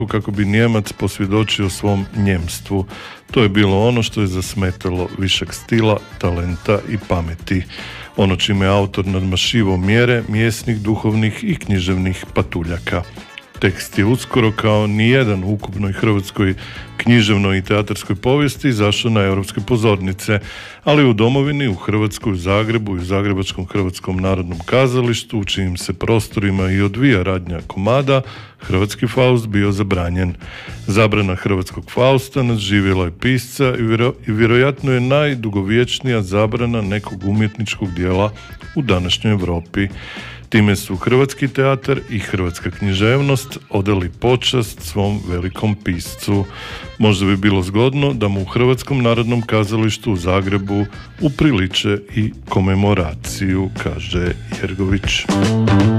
kako bi Nijemac posvjedočio svom njemstvu. To je bilo ono što je zasmetalo višak stila, talenta i pameti. Ono čime je autor nadmašivao mjere mjesnih, duhovnih i književnih patuljaka. Tekst je uskoro kao nijedan u ukupnoj hrvatskoj književnoj i teatarskoj povijesti izašao na europske pozornice, ali u domovini, u Hrvatskoj, u Zagrebu i u Zagrebačkom Hrvatskom narodnom kazalištu, u čijim se prostorima i odvija radnja komada, hrvatski Faust bio zabranjen. Zabrana hrvatskog Fausta nadživjela je pisca i vjerojatno je najdugovječnija zabrana nekog umjetničkog dijela u današnjoj Europi. Time su hrvatski teatar i hrvatska književnost odali počast svom velikom piscu. Možda bi bilo zgodno da mu u Hrvatskom narodnom kazalištu u Zagrebu upriliče i komemoraciju, kaže Jergović.